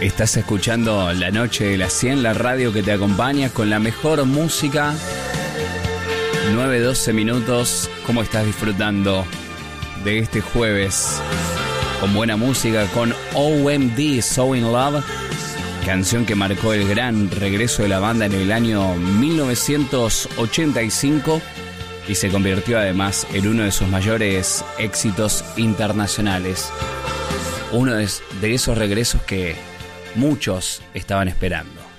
Estás escuchando La Noche de las 100, la radio que te acompaña con la mejor música. 9:12 minutos. ¿Cómo estás disfrutando de este jueves? Con buena música, con OMD, So In Love, canción que marcó el gran regreso de la banda en el año 1985 y se convirtió además en uno de sus mayores éxitos internacionales. Uno de esos regresos que muchos estaban esperando.